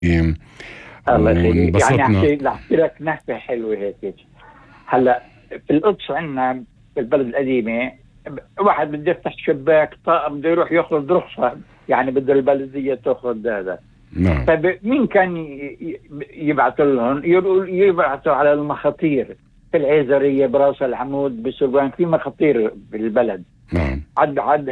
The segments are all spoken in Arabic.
الله يخليك. يعني وانبسطنا. أحكي لك نكتة حلوة هيك. هلا في القدس عندنا في البلد القديمة، واحد بده يفتح شباك بده يروح ياخذ رخصة، يعني بده البلدية تاخذ هذا. نعم. فمين كان يبعث لهم؟ يبعثوا على المخاطير في العيزرية، براس العمود، بسلوان، في مخاطير بالبلد. نعم. عد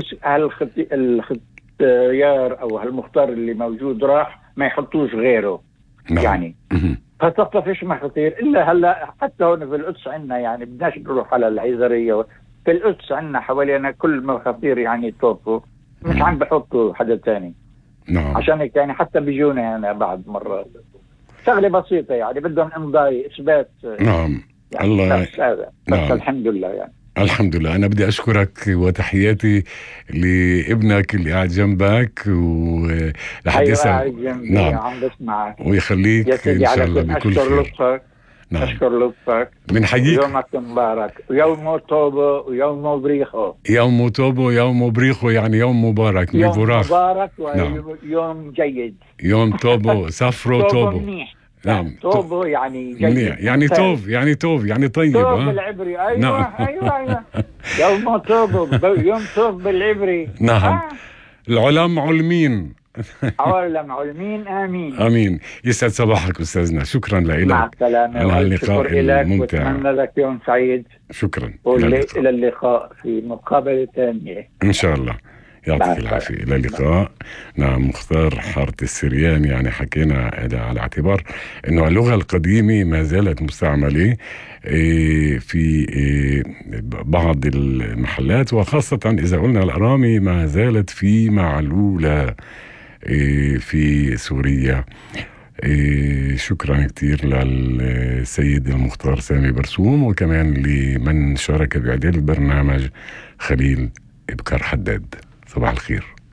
هالخيار او هالمختار اللي موجود راح ما يحطوش غيره. نعم. يعني فتصل فيش مخاطير الا هلا. حتى هون في القدس عندنا يعني بدناش نروح على العيزرية، في القدس عندنا حوالينا كل مخاطير يعني توقفوا، مش عم بحطوا حدا تاني. نعم. عشان هيك يعني حتى بيجونا أنا بعد مرات شغلة بسيطة، يعني بدهم إمضاء إثبات نعم. يعني. الله. بس هذا بس. نعم. الحمد لله يعني. الحمد لله. أنا بدي أشكرك وتحياتي لابنك اللي قاعد جنبك ولحد أيوة يسأل. قاعد جنبي نعم. عم بسمعك يا ويخليك إن سيدي. شاء على الله كل بكل أشكر خير. لطفك. نعم. أشكر لطفك. بنحييك. ويومك مبارك، ويوم توبة، ويوم بريخو. يوم توبو، يوم بريخو، يعني يوم مبارك، يوم ميفوراخ. مبارك نعم. ويوم جيد. يوم توبو، سافرو توبة توبو. منيح. نعم. توبة يعني منيح، جيد يعني ممتاز. توب، يعني توب، يعني طيب. توب ها. بالعبري. نعم. أيوة أيوة أيوة. يوم توبة، يوم توب بالعبري. نعم. العلم علمين. عوالم علمين. آمين. امين. يسعد صباحك استاذنا، شكرا مع لك السلامة، على وألف هاللقاء شكر إليك، الممتع. وأتمنى لك يوم سعيد. شكرا. إلى اللقاء في مقابلة ثانية ان شاء الله. مع يعطيك السلامة. العافيه، الى اللقاء. نعم، مختار حارة السريان. يعني حكينا هذا على اعتبار انه اللغه القديمه ما زالت مستعمله في بعض المحلات، وخاصه اذا قلنا الارامي ما زالت في معلوله في سوريا. شكرا كتير للسيد المختار سامي برسوم، وكمان لمن شارك بإعداد البرنامج خليل إبكار حداد. صباح الخير.